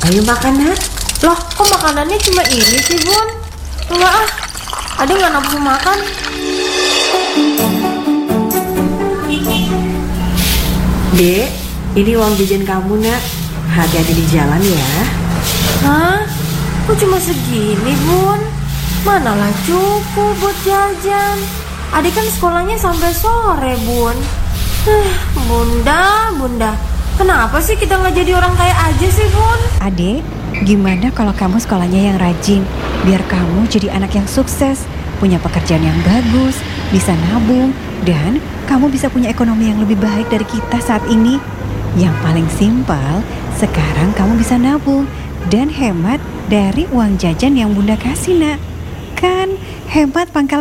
Ayo makan nak. Loh, kok makanannya cuma ini sih, Bun? Enggak ah, Ade nggak nafsu makan. Dek, ini uang jajan kamu nak. Hati-hati di jalan ya. Hah? Kok cuma segini, Bun? Manalah cukup buat jajan. Adik kan sekolahnya sampai sore, Bun. Bunda. Kenapa sih kita nggak jadi orang kaya aja sih, Bun? Adek, gimana kalau kamu sekolahnya yang rajin? Biar kamu jadi anak yang sukses, punya pekerjaan yang bagus, bisa nabung, dan kamu bisa punya ekonomi yang lebih baik dari kita saat ini. Yang paling simpel, sekarang kamu bisa nabung dan hemat dari uang jajan yang Bunda kasih, nak. Kan hemat pangkal